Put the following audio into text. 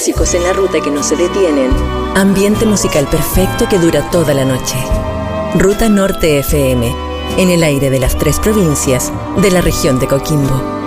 clásicos en la ruta que no se detienen. Ambiente musical perfecto que dura toda la noche. Ruta Norte FM, en el aire de las 3 provincias de la región de Coquimbo.